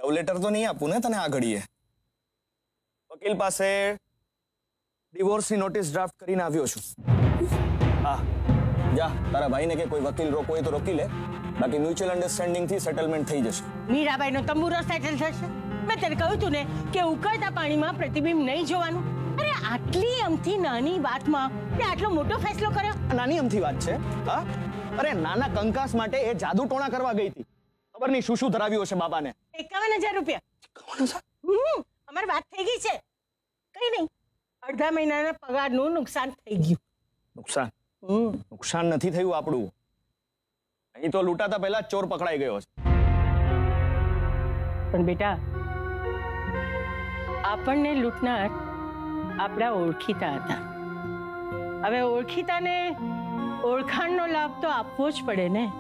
Love letter તો નહીં આપું ને તને આ ઘડીએ. વકીલ પાસે ડિવોર્સની નોટિસ ડ્રાફ્ટ કરીને આવ્યો છું. હા, જા તારા ભાઈને કે કોઈ વકીલ રોકો હોય તો રોકી લે, બાકી મ્યુચ્યુઅલ અન્ડરસ્ટેન્ડિંગ થી સેટલમેન્ટ થઈ જશે. મીરાબાઈનો તંબુરો સેટલ થશે. મેં તને કહ્યું તું ને કે ઉકળતા પાણીમાં પ્રતિબિંબ નહીં જોવાનું. અરે આટલી અમથી નાની વાતમાં તે આટલો મોટો ફેસલો કર્યો. નાની અમથી વાત છે? હા, અરે નાના કંકાસ માટે એ જાદુ ટોણા કરવા ગઈ હતી. ખબર નહીં શું શું ધરાવ્યું હશે બાબાને. 51,000 રૂપિયા. 51,000? અમારી વાત થઈ ગઈ છે. કઈ નહીં, અડધા મહિનાના પગારનું નુકસાન થઈ ગયું. નુકસાન? નુકસાન નથી થયું આપણું. અહીં તો લૂંટાતા પહેલા ચોર પકડાઈ ગયો છે. પણ બેટા, આપણને લૂંટનાર આપણા ઓળખીતા હતા. હવે ઓળખીતાને ઓળખાણનો લાભ તો આપવો જ પડે ને.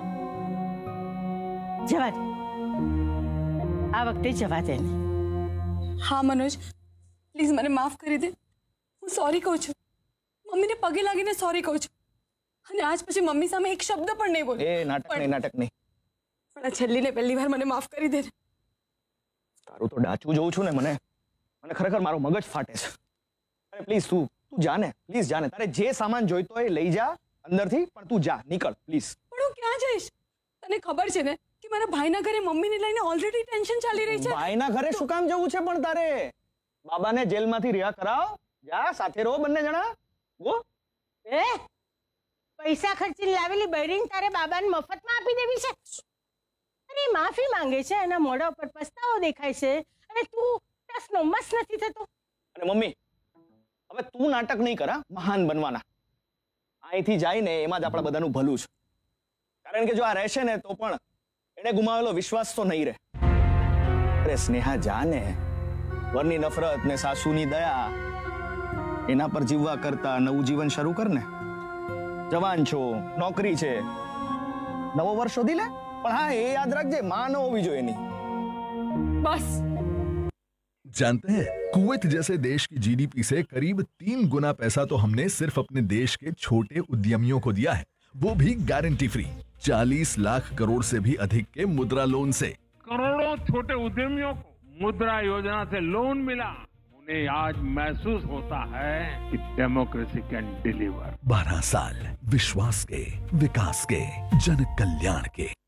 જવા દે, આ વખતે જવા દે ને. હા મનોજ, પ્લીઝ મને માફ કરી દે. હું સોરી કહું છું, મમ્મીને પગે લાગીને સોરી કહું છું, અને આજ પછી મમ્મી સામે એક શબ્દ પણ નહીં બોલું. એ નાટક નહીં. પણ આ છેલ્લી ને પહેલી વાર મને માફ કરી દે. તારું તો ડાચું જોઉં છું ને, મને ખરેખર મારો મગજ ફાટે છે. અરે પ્લીઝ તું જા ને, પ્લીઝ જા ને. તારે જે સામાન જોઈતો હોય લઈ જા અંદરથી, પણ તું જા, નીકળ પ્લીઝ. પણ હું ક્યાં જઈશ? તને ખબર છે ને કે મારા ભાઈના ઘરે મમ્મીને લઈને ઓલરેડી ટેન્શન ચાલી રહી છે. ભાઈના ઘરે શું કામ જવું છે પણ તારે? બાબાને જેલમાંથી રિહા કરાવ, જા, સાથે રહો બંને જણા. ગો. એ પૈસા ખર્ચીને લાવેલી બૈરીને તારે બાબાને મફતમાં આપી દેવી છે? અરે માફી માંગે છે, એના મોઢા ઉપર પસ્તાવો દેખાય છે, અને તું ટસનો મસ નથી થતો. અને મમ્મી, હવે તું નાટક નહીં કરા મહાન બનવાના. અહીંથી જાય ને એમાં જ આપણા બધાનું ભલું છે. કારણ કે જો આ રહેશે ને તો પણ એને ગુમાવેલો વિશ્વાસ તો નહીં રહે. અરે સ્નેહા, જા ને. વરની નફરત ને સાસુની દયા એના પર જીવવા કરતા નવું જીવન શરૂ કર ને. જવાન છો, નોકરી છે, નવો વર્ષ શોધી લે. પણ હા, એ યાદ રાખજે, માં ન હોવી જોઈએ એની. બસ. जानते हैं कुवैत जैसे देश की जीडीपी से करीब 3 गुना पैसा तो हमने सिर्फ अपने देश के छोटे उद्यमियों को दिया है, वो भी गारंटी फ्री. 40 लाख करोड़ से भी अधिक के मुद्रा लोन से. करोड़ों छोटे उद्यमियों को मुद्रा योजना से लोन मिला. उन्हें आज महसूस होता है कि डेमोक्रेसी कैन डिलीवर. 12 साल विश्वास के, विकास के, जन कल्याण के.